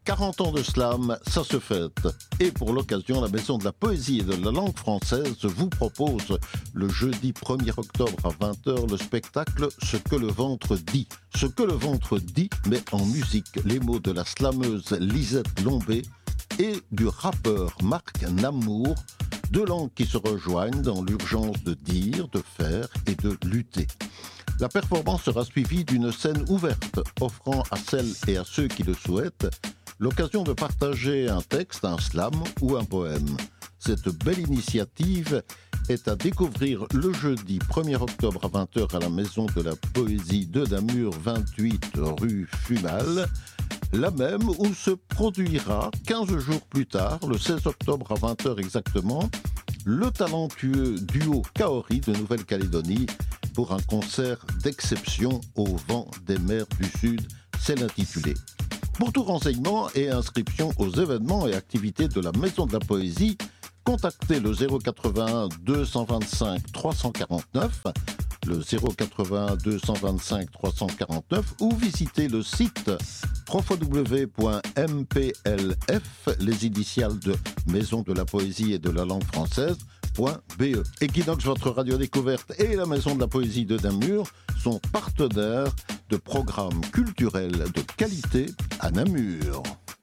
40 ans de slam, ça se fête. Et pour l'occasion, la Maison de la Poésie et de la Langue Française vous propose le jeudi 1er octobre à 20h le spectacle « Ce que le ventre dit ». Ce que le ventre dit met en musique les mots de la slameuse Lisette Lombé et du rappeur Marc Namour, deux langues qui se rejoignent dans l'urgence de dire, de faire et de lutter. La performance sera suivie d'une scène ouverte, offrant à celles et à ceux qui le souhaitent l'occasion de partager un texte, un slam ou un poème. Cette belle initiative est à découvrir le jeudi 1er octobre à 20h à la Maison de la Poésie de Namur, 28 rue Fumal, la même où se produira 15 jours plus tard, le 16 octobre à 20h exactement, le talentueux duo Kaori de Nouvelle-Calédonie pour un concert d'exception au vent des mers du Sud, c'est l'intitulé. Pour tout renseignement et inscription aux événements et activités de la Maison de la Poésie, contactez le 081 225 349, le 081 225 349 ou visitez le site www.mplf, les initiales de Maison de la Poésie et de la Langue Française.be. Equinox, votre radio découverte et la Maison de la Poésie de Namur sont partenaires de programmes culturels de qualité à Namur.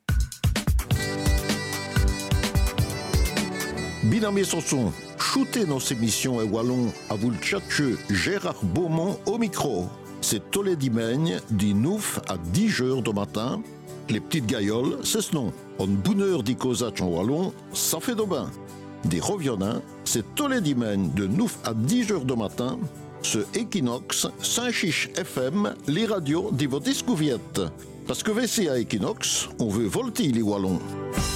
Binamé Sosson, shootez nos émissions et wallon à vous le tchatcheux Gérard Beaumont au micro. C'est tous les dimanches, du 9 à 10 heures du matin. Les petites gailloles, c'est ce nom. En bonheur d'y causer en wallon, ça fait de bain. Des reviennants, c'est tous les dimanches de 9 à 10 heures du matin. Ce Equinox, Saint-Chiche FM, les radios de vos discouviette. Parce que VC à Equinox, on veut volter les wallons.